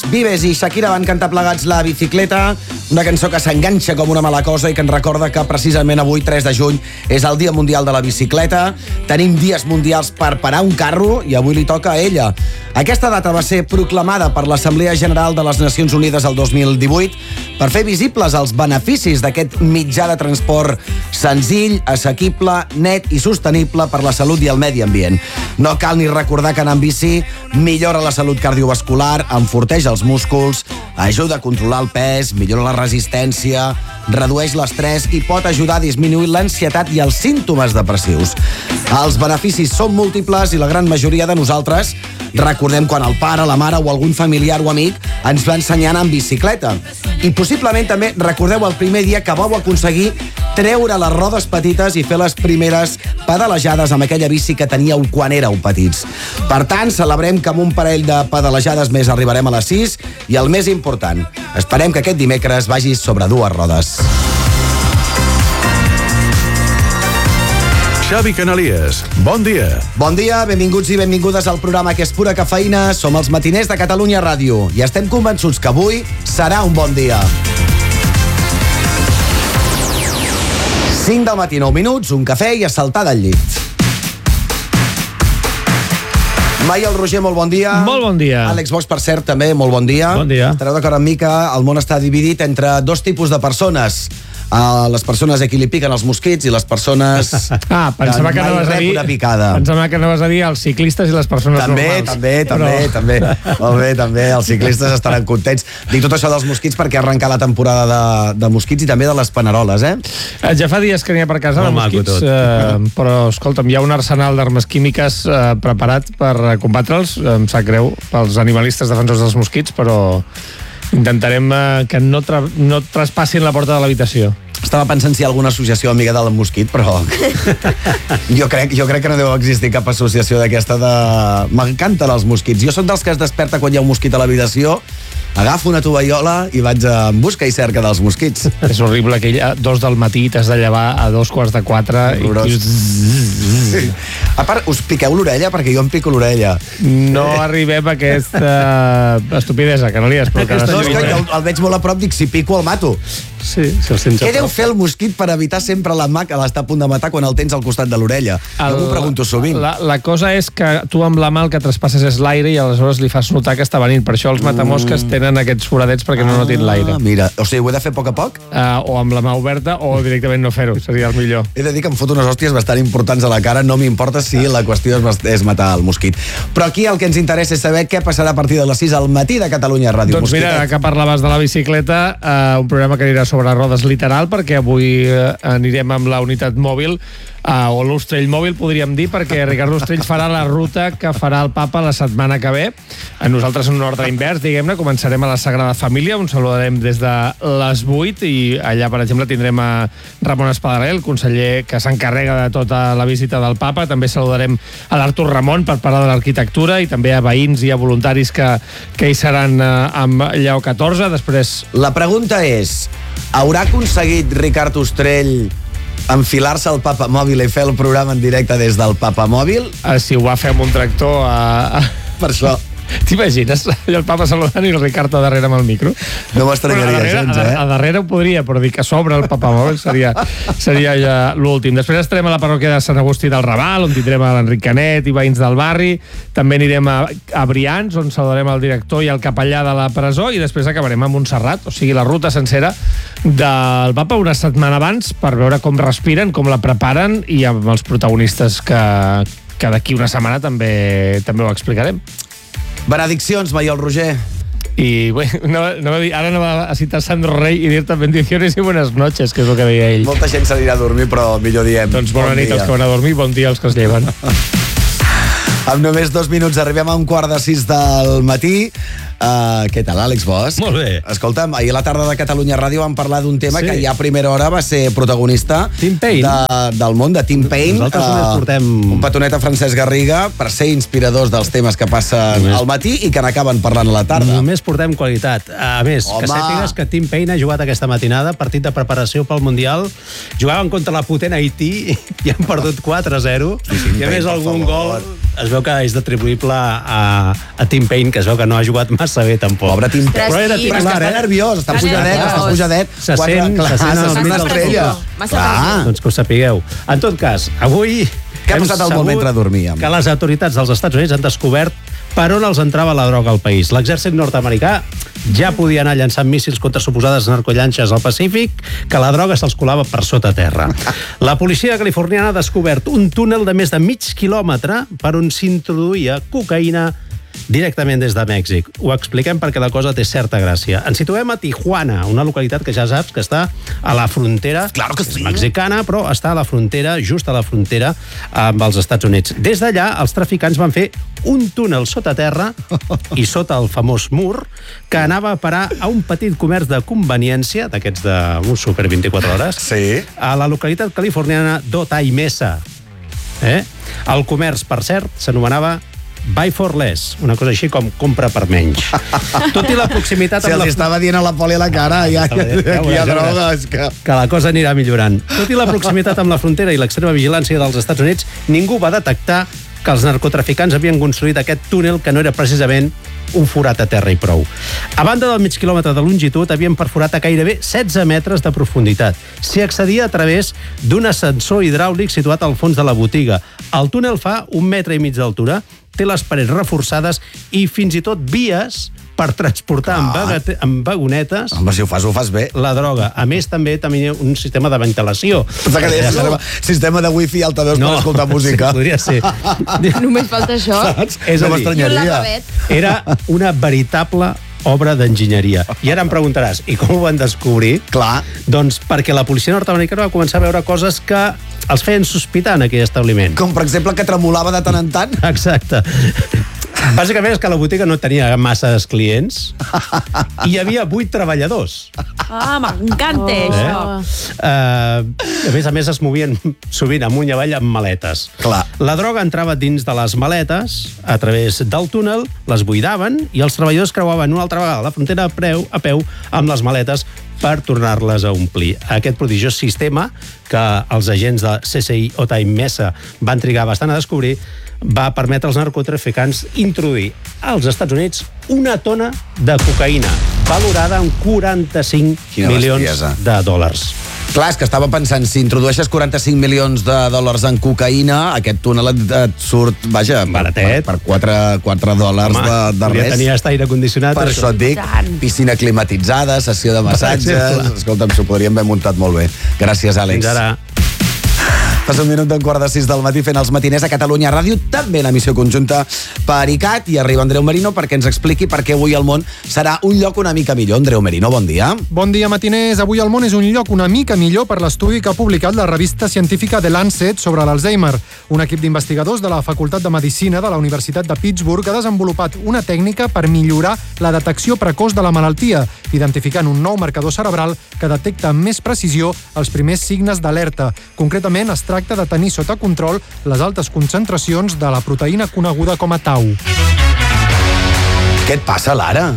Vives i Shakira van cantar plegats La Bicicleta, una cançó que s'enganxa com una mala cosa i que ens recorda que precisament avui, 3 de juny, és el Dia Mundial de la Bicicleta. Tenim dies mundials per parar un carro i avui li toca a ella. Aquesta data va ser proclamada per l'Assemblea General de les Nacions Unides el 2018 per fer visibles els beneficis d'aquest mitjà de transport senzill, assequible, net i sostenible per la salut i el medi ambient. No cal ni recordar que anar amb bici millora la salut cardiovascular, enforteix els músculs, ajuda a controlar el pes, millora la resistència, redueix l'estrès i pot ajudar a disminuir l'ansietat i els símptomes depressius. Els beneficis són múltiples i la gran majoria de nosaltres recordem quan el pare, la mare o algun familiar o amic ens va ensenyar a anar en bicicleta. I possiblement també recordeu el primer dia que vau aconseguir treure les rodes petites i fer les primeres pedalejades amb aquella bici que teníeu quan éreu petits. Per tant, celebrem que amb un parell de pedalejades més arribarem a les 6 i el més important, esperem que aquest dimecres vagis sobre 2 rodes. Xavi Canalies, bon dia. Bon dia, benvinguts i benvingudes al programa que és pura cafeïna. Som els matiners de Catalunya Ràdio i estem convençuts que avui serà un bon dia. 5 del matí, 9 minuts, un cafè i a saltar del llit. Maia, el Roger, molt bon dia. Molt bon dia. Àlex Bosch, per cert, també, molt bon dia. Bon dia. Estareu d'acord amb mi que el món està dividit entre 2 tipus de persones. Les persones a qui li piquen els mosquits i les persones pensava que anaves a dir una picada. Pensava que anaves a dir els ciclistes i les persones normals. També. Molt bé, també. Els ciclistes estaran contents. Dic tot això dels mosquits perquè arrenca la temporada de mosquits i també de les paneroles, Ja fa dies que n'hi ha per casa de mosquits, però, escolta'm, hi ha un arsenal d'armes químiques preparat per combatre'ls. Em sap greu pels animalistes defensors dels mosquits, però intentarem que no traspassin la porta de l'habitació. Estava pensant si hi ha alguna associació amiga del mosquit, però jo crec que no deu existir cap associació d'aquesta de... M'encanten els mosquits. Jo soc dels que es desperta quan hi ha un mosquit a l'habitació, agafo una tovallola i vaig en busca i cerca dels mosquits. És horrible que a 2 del matí t'has de llevar a 3:45 i... A part, us piqueu l'orella? Perquè jo em pico l'orella. No arribem a aquesta estupidesa, que no li has provocat. No, és que el veig molt a prop, dic, si pico el mato. Sí, si el sents a Què deu prop. fer el mosquit per evitar sempre la mà que l'està a punt de matar quan el tens al costat de l'orella? Jo m'ho pregunto sovint. La cosa és que tu amb la mà el que traspasses és l'aire i aleshores li fas notar que està venint. Per això els matamosques tenen aquests foradets perquè no notin l'aire. Mira, o sigui, ho he de fer a poc a poc? O amb la mà oberta o directament no fer-ho, seria el millor. He de dir que em foto unes hòsties bastant importants a la cara, no m'importa si la qüestió és matar el mosquit. Però aquí el que ens interessa és saber què passarà a partir de les 6 al matí de Catalunya Ràdio. Doncs mira, que parlaves de la bicicleta, un programa que anirà sobre rodes literal, perquè avui anirem amb la unitat mòbil, o l'Ostrell mòbil, podríem dir, perquè Ricard Ostrell farà la ruta que farà el papa la setmana que ve. Nosaltres en un ordre invers, diguem-ne, començarem a la Sagrada Família, on saludarem des de les 8, i allà, per exemple, tindrem a Ramon Espadaler, el conseller que s'encarrega de tota la visita del papa. També saludarem a l'Artur Ramon per parlar de l'arquitectura i també a veïns i a voluntaris que hi seran amb Lleó XIV. Després... La pregunta és, haurà aconseguit Ricard Ostrell enfilar-se al papamòbil i fer el programa en directe des del papamòbil? Si ho va fer amb un tractor Per això. T'imagines? El papa saludant i el Ricard a darrere amb el micro? No m'estranyaria gens, A darrere ho podria, però dir que s'obre el papamòbil seria ja l'últim. Després estarem a la parròquia de Sant Agustí del Raval, on tindrem a l'Enric Canet i veïns del barri. També anirem a Brians, on saludarem el director i el capellà de la presó, i després acabarem a Montserrat, o sigui, la ruta sencera del papa una setmana abans, per veure com respiren, com la preparen, i amb els protagonistes que d'aquí una setmana també ho explicarem. Benediccions, Maia, el Roger. I bueno, ara no va a citar Sandro Rey i dir-te bendiciones i buenas noches, que és el que deia ell. Molta gent s'anirà a dormir, però millor diem. Doncs bona nit als que van a dormir, bon dia als que es lleven. Amb només 2 minuts arribem a 5:45 del matí. Què tal, Àlex Bosch? Molt bé. Escolta'm, ahir a la tarda de Catalunya Ràdio vam parlar d'un tema que ja a primera hora va ser protagonista del món, de Tim Payne. Nosaltres només portem... Un petonet a Francesc Garriga per ser inspiradors dels temes que passen al matí i que n'acaben parlant a la tarda. Només portem qualitat. A més, que sàpigues que Tim Payne ha jugat aquesta matinada, partit de preparació pel Mundial. Jugaven contra la potent Haití i han perdut 4-0. I a més algun gol es veu que és atribuïble a Tim Payne, que es veu que no ha jugat massa bé, tampoc. Pobre Tim Payne. Però era Però és que està nerviós, està pujadet. Se sent al mig estrella. Doncs que ho sapigueu. En tot cas, avui... Què ha passat al món mentre dormíem? Que les autoritats dels Estats Units han descobert per on els entrava la droga al país. L'exèrcit nord-americà ja podia anar llançant míssils contra suposades narcollanxes al Pacífic, que la droga se'ls colava per sota terra. La policia californiana ha descobert un túnel de més de mig quilòmetre per on s'introduïa cocaïna directament des de Mèxic. Ho expliquem perquè la cosa té certa gràcia. Ens situem a Tijuana, una localitat que ja saps que està a la frontera, claro que sí, mexicana, però està a la frontera, just a la frontera amb els Estats Units. Des d'allà, els traficants van fer un túnel sota terra i sota el famós mur que anava a parar a un petit comerç de conveniència, d'aquests d'un súper 24 hores, sí, a la localitat californiana d'Otay Mesa. El comerç, per cert, s'anomenava Buy for less, una cosa així com compra per menys. Tot i la proximitat... Si els estava dient a la Poli a la cara, ja hi ha drogues. Que la cosa anirà millorant. Tot i la proximitat amb la frontera i l'extrema vigilància dels Estats Units, ningú va detectar que els narcotraficants havien construït aquest túnel que no era precisament un forat a terra i prou. A banda del mig quilòmetre de longitud, havien perforat a gairebé 16 metres de profunditat. S'hi accedia a través d'un ascensor hidràulic situat al fons de la botiga. El túnel fa 1,5 metres d'altura, té les parets reforçades i fins i tot vies per transportar amb vagonetes... Home, si ho fas bé. La droga. A més, també tenia un sistema de ventilació. Sistema de wifi i altaveus per escoltar música. Podria ser. Només falta això. És a dir, era una veritable obra d'enginyeria. I ara em preguntaràs, i com ho van descobrir? Clar. Doncs perquè la policia nord-americana va començar a veure coses que els feien sospitar en aquell establiment. Com, per exemple, que tremolava de tant en tant? Exacte. Bàsicament és que la botiga no tenia masses clients i hi havia 8 treballadors. M'encanta això. A més es movien sovint amunt i avall amb maletes. Clar. La droga entrava dins de les maletes a través del túnel, les buidaven i els treballadors creuaven una altra vegada la frontera a peu amb les maletes per tornar-les a omplir. Aquest prodigiós sistema que els agents de CSI Otay Mesa van trigar bastant a descobrir va permetre als narcotraficants introduir als Estats Units una tona de cocaïna valorada en 45 milions de dòlars. Clar, és que estava pensant, si introdueixes 45 milions de dòlars en cocaïna, aquest túnel et surt, vaja, baratet, per 4 dòlars de res. Tenia aire condicionat. Per això et dic, piscina climatitzada, sessió de massatges... Escolta'm, s'ho podríem haver muntat molt bé. Gràcies, Àlex. Fins ara. Fas un minut d'un 5:15 del matí fent els matiners a Catalunya Ràdio, també en emissió conjunta per ICAT, i arriba Andreu Merino perquè ens expliqui per què avui el món serà un lloc una mica millor. Andreu Merino, bon dia. Bon dia, matiners. Avui el món és un lloc una mica millor per l'estudi que ha publicat la revista científica The Lancet sobre l'Alzheimer. Un equip d'investigadors de la Facultat de Medicina de la Universitat de Pittsburgh ha desenvolupat una tècnica per millorar la detecció precoç de la malaltia, identificant un nou marcador cerebral que detecta amb més precisió els primers signes d'alerta. Concretament, es tracta de tenir sota control les altes concentracions de la proteïna coneguda com a tau. Què et passa, Lara?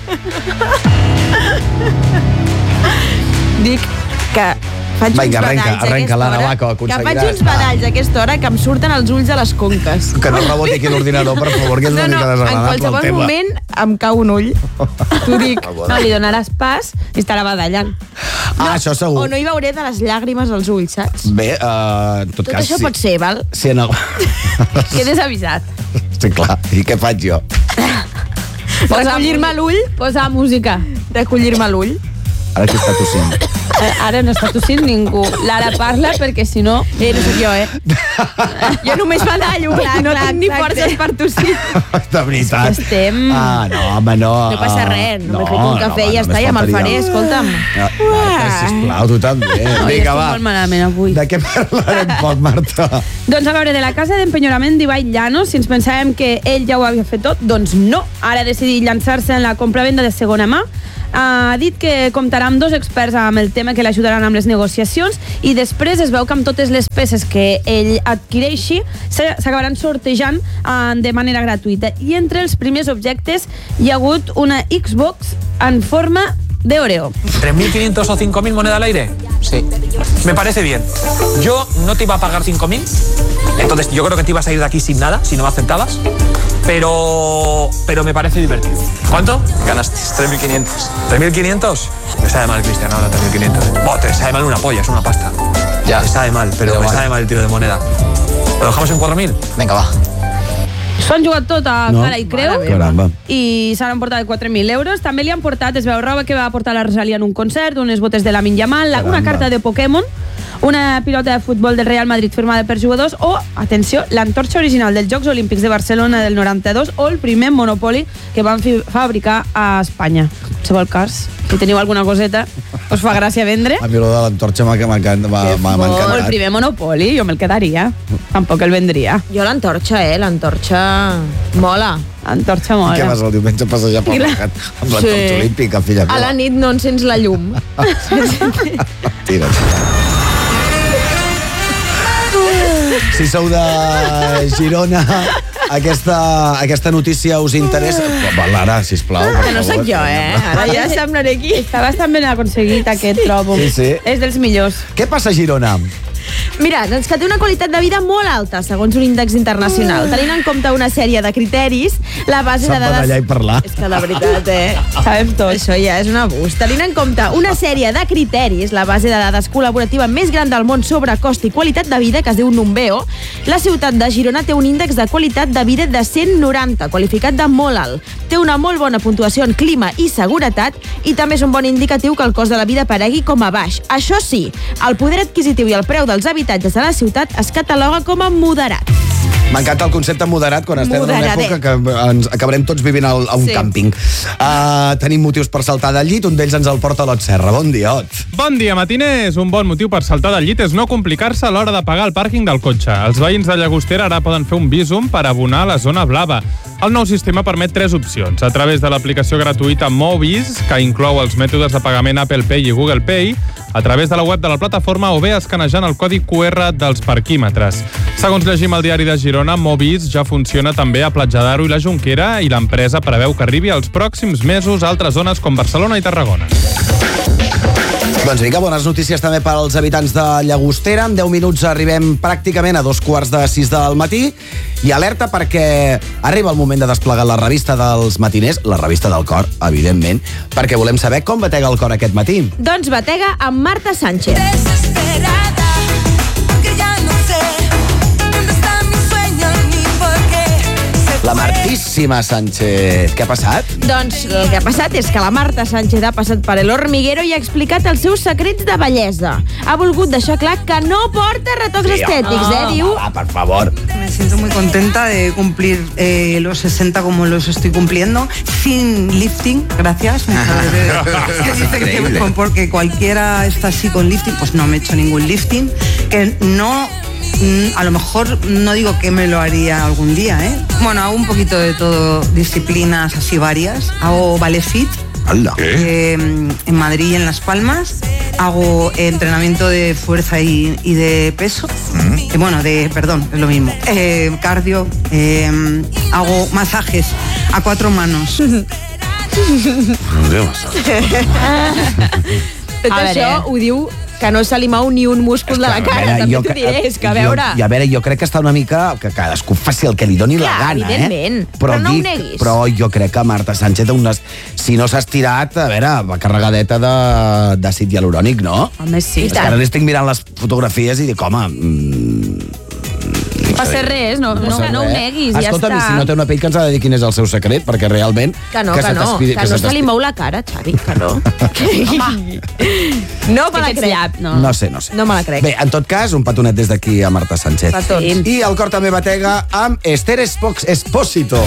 Dic que faig uns badalls arrenca, Lara, va, que ho aconseguiràs. Que faig uns badalls a aquesta hora que em surten els ulls a les conques. Que no reboti aquí l'ordinador, per favor, que és una mica desagradable el tema. En qualsevol moment em cau un ull. T'ho dic. No, li donaràs pas i estarà badallant. Això segur. O no hi veuré de les llàgrimes als ulls, saps? Bé, en tot cas... Tot això pot ser, val? Sí, no. Quedes avisat. Sí, clar. I què faig jo? Recollir-me l'ull? Posa música. Recollir-me l'ull? Ara qui està tossint? Ara no està tossint ningú. Lara parla perquè si no... No sóc jo, Jo només badallo, no tinc ni forces per tossir. De veritat. Estem... no, home, no. No passa res, no m'he fet un cafè i ja està, ja me'l faré, escolta'm. Sisplau, tu també. Vinga, va. Molt malament avui. De què parlarem poc, Marta? Doncs a veure, de la casa d'empenyorament d'Ibai Llanos, si ens pensàvem que ell ja ho havia fet tot, doncs no. Ara ha decidit llançar-se en la compra-venda de segona mà. Ha dit que comptarà amb 2 experts amb el tema que l'ajudaran amb les negociacions i després es veu que amb totes les peces que ell adquireixi s'acabaran sortejant de manera gratuïta. I entre els primers objectes hi ha hagut una Xbox en forma de Oreo. 3.500 o 5.000 moneda al aire. Sí. Me parece bien. Yo no te iba a pagar 5.000, Entonces yo creo que te ibas a ir de aquí sin nada, si no me aceptabas, pero me parece divertido. ¿Cuánto? Ganas 3.500. ¿3.500? Me sabe mal, Cristian, ahora 3.500. Te sabe mal una polla, es una pasta. Ya. Me sabe mal, pero me sabe mal el tiro de moneda. ¿Lo dejamos en 4.000? Venga, va. S'ho han jugat tot a cara i creu Caramba. i s'han emportat 4.000 euros. També li han portat, es veu, roba que va portar la Rosalia en un concert, unes botes de Lamine Yamal, una carta de Pokémon, una pilota de futbol del Real Madrid firmada per jugadors o, atenció, l'antorxa original dels Jocs Olímpics de Barcelona del 92 o el primer Monopoly que van fabricar a Espanya. En qualsevol cas, si teniu alguna coseta, us fa gràcia vendre. A mi lo de l'antorxa m'ha encantat. O el primer Monopoly, jo me'l quedaria. Tampoc el vendria. Jo l'antorxa, l'antorxa mola. L'antorxa mola. Què vas el diumenge a passejar pel mercat amb l'antorxa olímpica, filla meva? A la nit no encens la llum. Tira. Si sou de Girona, aquesta notícia us interessa? Lara, sisplau. Que no sóc jo, Ara ja semblaré aquí. Està bastant ben aconseguit aquest, trobo. Sí. És dels millors. Què passa a Girona? Mira, doncs que té una qualitat de vida molt alta, segons un índex internacional. Tenint en compte una sèrie de criteris, la base de Sap dades... badallar i parlar. És que la veritat, sabem tot. Això ja és un abús. Tenint en compte una sèrie de criteris, la base de dades col·laborativa més gran del món sobre cost i qualitat de vida, que es diu Numbeo, la ciutat de Girona té un índex de qualitat de vida de 190, qualificat de molt alt. Té una molt bona puntuació en clima i seguretat i també és un bon indicatiu que el cost de la vida aparegui com a baix. Això sí, el poder adquisitiu i el preu dels habitatges de la ciutat es cataloga com a moderat. M'encanta el concepte moderat quan estem en una època que ens acabarem tots vivint a un càmping. Tenim motius per saltar del llit, un d'ells ens el porta l'Ot Serra. Bon dia, Ot. Bon dia, matiners. Un bon motiu per saltar del llit és no complicar-se a l'hora de pagar el pàrquing del cotxe. Els veïns de Llagostera ara poden fer un bísum per abonar la zona blava. El nou sistema permet 3 opcions. A través de l'aplicació gratuïta Movis, que inclou els mètodes de pagament Apple Pay i Google Pay, a través de la web de la plataforma o bé escanejant el codi QR dels parquímetres. Segons llegim al diari de Girona, Movis ja funciona també a Platja d'Aro i la Jonquera i l'empresa preveu que arribi als pròxims mesos a altres zones com Barcelona i Tarragona. Doncs vinga, bones notícies també per als habitants de Llagostera. En 10 minuts arribem pràcticament a 2:45 del matí i alerta perquè arriba el moment de desplegar la revista dels matiners, la revista del cor, evidentment, perquè volem saber com batega el cor aquest matí. Doncs batega amb Marta Sánchez. Desesperada, porque ya no sé dónde está mi sueño ni por qué. La Martíssima Sánchez. Què ha passat? Doncs el que ha passat és que la Marta Sánchez ha passat per El Hormiguero i ha explicat els seus secrets de bellesa. Ha volgut deixar clar que no porta retocs estètics, Diu... por favor. Me siento muy contenta de cumplir los 60 como los estoy cumpliendo, sin lifting, gracias. Increíble. Porque cualquiera está así con lifting, pues no me he hecho ningún lifting, que no... A lo mejor no digo que me lo haría algún día, Bueno, hago un poquito de todo, disciplinas así varias. Hago ballet fit en Madrid y en Las Palmas. Hago entrenamiento de fuerza y de peso. Es lo mismo. Cardio. Hago masajes a 4 manos. Tot això ho diu que no se li mou ni un múscul de la cara, també t'ho diré, és que a veure... A veure, jo crec que està una mica... Que cadascú faci el que li doni la gana, evidentment, però no ho neguis. Però jo crec que Marta Sánchez, si no s'ha estirat, a veure, va carregadeta d'àcid hialurònic, no? Home, sí. És que ara l'estic mirant les fotografies i dic, home... No passa res, no ho neguis, ja Escolta'm, està. si no té una pell que ens ha de dir quin és el seu secret, perquè realment... Que no se li mou la cara, Xavi, que no. No me la crec. No sé. No me la crec. Bé, en tot cas, un petonet des d'aquí a Marta Sánchez. Petons. I el cor també batega amb Esther Expósito.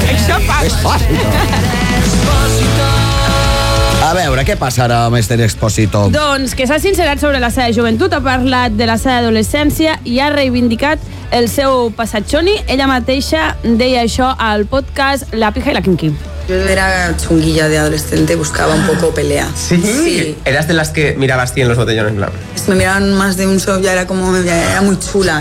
A veure, què passa ara amb Esther Expósito? Doncs que s'ha sincerat sobre la seva joventut, ha parlat de la seva adolescència i ha reivindicat el seu passatxoni. Ella mateixa deia això al podcast La Pija y la Kinky. Yo era chunguilla de adolescente, buscaba un poco pelea. ¿Sí? ¿Eras de las que mirabas 100 los botellones? En plan? Me miraban más de un solo, ya era como, ya era muy chula.